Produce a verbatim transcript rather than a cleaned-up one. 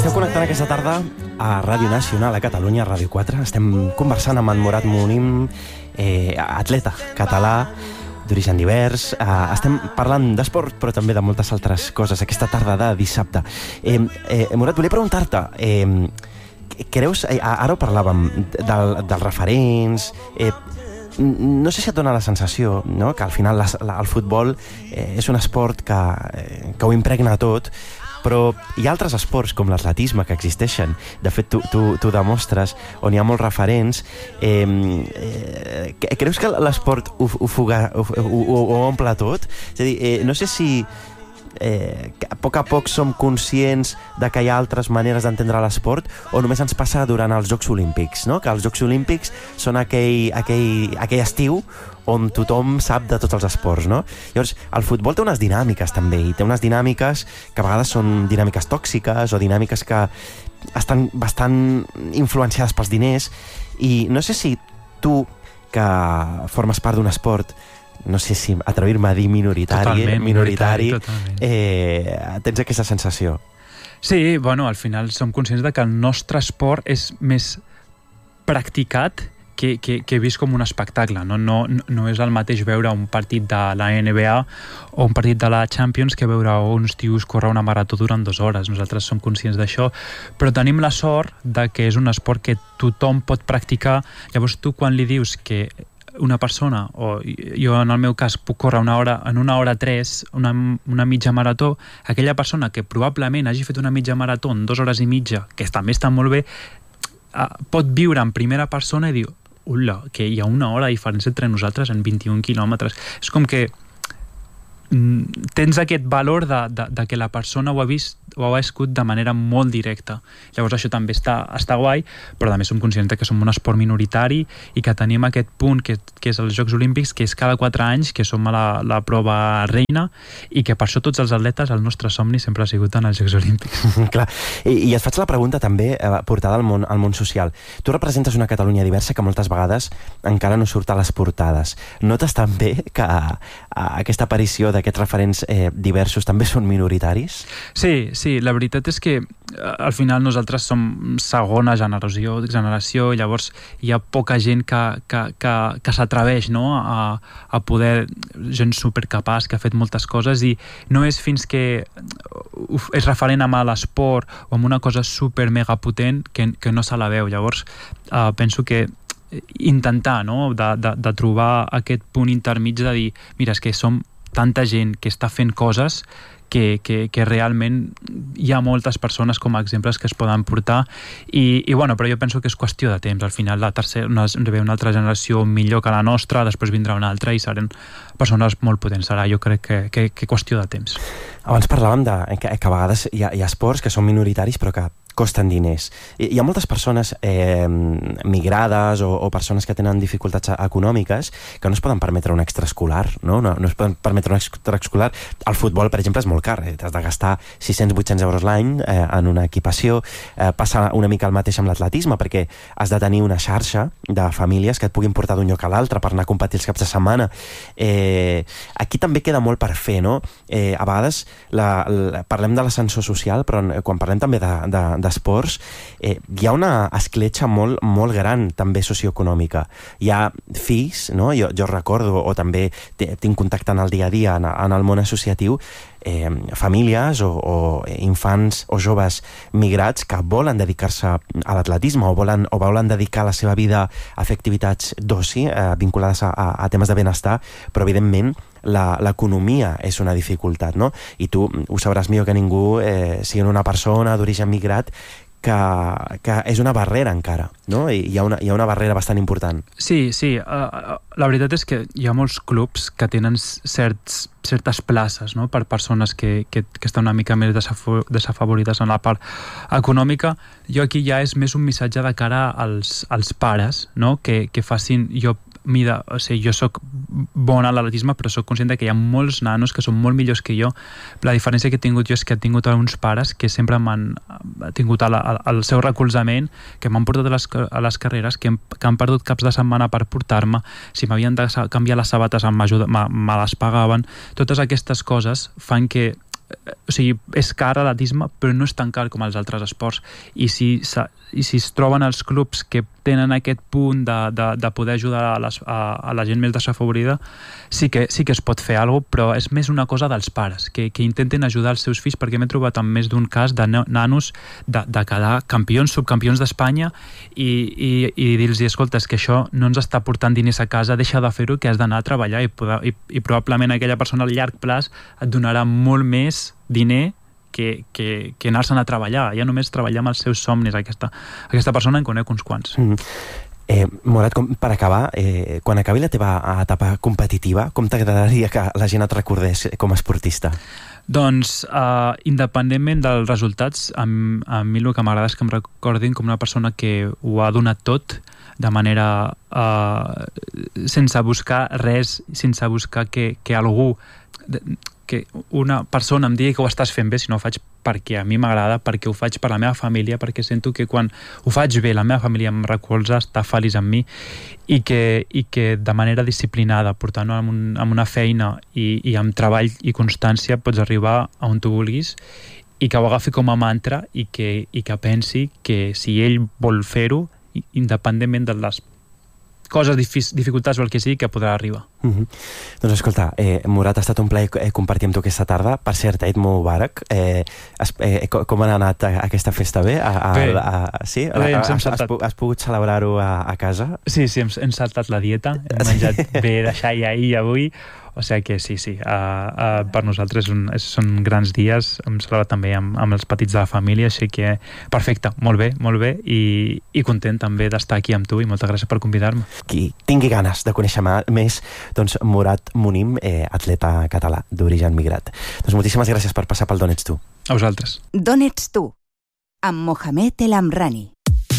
Esteu connectant aquesta tarda a Ràdio Nacional, a Catalunya, a Ràdio quatre. Estem conversant amb en Morat Monim, eh, atleta català, d'origen divers. Eh, estem parlant d'esport, però també de moltes altres coses, aquesta tarda de dissabte. Eh, eh, Morat, volia preguntar-te, eh, creus, eh, ara ho parlàvem, del, dels referents, eh, no sé si et dona la sensació, no?, que al final la, la, el futbol eh, és un esport que, eh, que ho impregna tot, però hi ha altres esports com l'atletisme que existeixen, de fet tu, tu, tu demostres, on hi ha molts referents. eh, eh, creus que l'esport ho, ho, fuga, ho, ho, ho omple tot? És a dir, eh, no sé si eh, a poc a poc som conscients de que hi ha altres maneres d'entendre l'esport, o només ens passa durant els Jocs Olímpics, no? Que els Jocs Olímpics són aquell, aquell, aquell estiu on tothom sap de tots els esports, no? Llavors, el futbol té unes dinàmiques també, i té unes dinàmiques que a vegades són dinàmiques tòxiques o dinàmiques que estan bastant influenciades pels diners, i no sé si tu, que formes part d'un esport, no sé si atrevir-me a dir minoritari, totalment, minoritari, minoritari eh, tens aquesta sensació. Sí, bueno, al final som conscients de que el nostre esport és més practicat que, que, que vist com un espectacle. No, no, no és el mateix veure un partit de la N B A o un partit de la Champions que veure uns tios córrer una marató durant dues hores. Nosaltres som conscients d'això, però tenim la sort de que és un esport que tothom pot practicar. Llavors tu, quan li dius que una persona, o jo en el meu cas puc córrer una hora, en una hora tres, una, una mitja marató, aquella persona que probablement hagi fet una mitja marató en dues hores i mitja, que també està molt bé, pot viure en primera persona i dir, ula, que hi ha una hora de diferència entre nosaltres en vint-i-un quilòmetres. És com que tens aquest valor de, de, de que la persona ho ha vist, ho ha viscut de manera molt directa. Llavors això també està, està guai, però també som conscients que som un esport minoritari i que tenim aquest punt que, que és els Jocs Olímpics, que és cada quatre anys, que som a la, la prova reina, i que per això tots els atletes, el nostre somni sempre ha sigut en els Jocs Olímpics. Clar, I, i et faig la pregunta també eh, portada al món, al món social. Tu representes una Catalunya diversa que moltes vegades encara no surt a les portades. Notes també que a, a aquesta aparició d'aquests referents eh, diversos també són minoritaris? Sí, sí, la veritat és que al final nosaltres som segona generació, generació i llavors hi ha poca gent que, que, que, que s'atreveix, no?, a, a poder, gent supercapaç que ha fet moltes coses, i no és fins que és referent amb l'esport o amb una cosa super mega potent que, que no se la veu. Llavors uh, penso que intentar, no?, de, de, de trobar aquest punt intermig de dir, mira, és que som tanta gent que està fent coses que, que, que realment hi ha moltes persones com a exemples que es poden portar, i, i bueno, però jo penso que és qüestió de temps. Al final la tercera, una, ve una altra generació millor que la nostra, després vindrà una altra i seran persones molt potents. Serà, jo crec que, que, que qüestió de temps. Abans parlàvem de que, que a vegades hi ha, hi ha esports que són minoritaris però que costen diners. Hi ha moltes persones eh, migrades o, o persones que tenen dificultats econòmiques que no es poden permetre un extraescolar, no? No, no es poden permetre un extraescolar. El futbol, per exemple, és molt car. Eh? T'has de gastar sis-cents vuit-cents euros l'any eh, en una equipació. Eh, passa una mica el mateix amb l'atletisme, perquè has de tenir una xarxa de famílies que et puguin portar d'un lloc a l'altre per anar a competir els caps de setmana. Eh, aquí també queda molt per fer, no? Eh, a vegades la, la, parlem de l'ascensor social, però quan parlem també de, de d'esports, eh, hi ha una escletxa molt, molt gran també socioeconòmica. Hi ha fills, no? jo, jo recordo, o també tinc contacte en el dia a dia en, en el món associatiu, eh, famílies o, o infants o joves migrats que volen dedicar-se a l'atletisme o volen, o volen dedicar la seva vida a fer activitats d'oci eh, vinculades a, a, a temes de benestar, però evidentment l'economia és una dificultat, no? I tu ho sabràs millor que ningú, eh, siguent una persona d'origen migrat, que, que és una barrera encara, no? I hi ha una, hi ha una barrera bastant important. Sí, sí. Uh, la veritat és que hi ha molts clubs que tenen certs, certes places, no?, per persones que, que, que estan una mica més desafavorides en la part econòmica. Jo aquí ja és més un missatge de cara als, als pares, no?, que, que facin... Jo Mira, o sigui, jo soc bona a l'atletisme, però soc conscient que hi ha molts nanos que són molt millors que jo. La diferència que he tingut jo és que he tingut uns pares que sempre m'han tingut al, al seu recolzament, que m'han portat a les, a les carreres, que, hem, que han perdut caps de setmana per portar-me. Si m'havien de canviar les sabates, me, me les pagaven. Totes aquestes coses fan que o sigui, és car l'atletisme, però no és tan car com els altres esports. I si, i si es troben els clubs que tenen aquest punt de, de, de poder ajudar a, les, a, a la gent més desafavorida, sí que, sí que es pot fer alguna cosa, però és més una cosa dels pares, que, que intenten ajudar els seus fills, perquè m'he trobat en més d'un cas de nanos de, de quedar campions, subcampions d'Espanya i, i, i dir-los, escolta, és que això no ens està portant diners a casa, deixa de fer-ho, que has d'anar a treballar i, i, i probablement aquella persona al llarg plaç et donarà molt més diner que, que, que anar-se'n a treballar, ja només treballar amb els seus somnis. Aquesta, aquesta persona en conec uns quants. Mm. Eh, Morat, com, per acabar, eh, quan acabi la teva etapa competitiva, com t'agradaria que la gent et recordés com a esportista? Doncs, uh, independentment dels resultats, a, a mi el que m'agrada és que em recordin com una persona que ho ha donat tot de manera uh, sense buscar res, sense buscar que, que algú que una persona em digui que ho estàs fent bé, si no ho faig perquè a mi m'agrada, perquè ho faig per la meva família, perquè sento que quan ho faig bé la meva família em recolza, està feliç amb mi, i que, i que de manera disciplinada, portant-ho amb, un, amb una feina i, i amb treball i constància pots arribar a on tu vulguis, i que ho agafi com a mantra i que, i que pensi que si ell vol fer-ho, independentment de les coses, dificultats o el que sigui, que podrà arribar. Mm-hmm. Doncs escolta, eh, Morat, ha estat un plaer compartir amb tu aquesta tarda. Per cert, Eid Mubarak, eh, has, eh, com ha anat aquesta festa? Bé? A, a, bé. A, a, sí? Bé, has, has, has, has pogut celebrar-ho a, a casa? Sí, sí, hem, hem saltat la dieta, hem menjat bé de xai ahir i avui, o sigui que sí, sí, uh, uh, per nosaltres un, són grans dies, hem celebrat també amb, amb els petits de la família, així que perfecte, molt bé, molt bé, i, i content també d'estar aquí amb tu, i moltes gràcies per convidar-me. Qui tingui ganes de conèixer més, doncs Morat Munim, eh, atleta català d'origen migrat. Doncs moltíssimes gràcies per passar pel D'on ets tu. A vosaltres. D'on ets tu? Amb Mohamed El Amrani.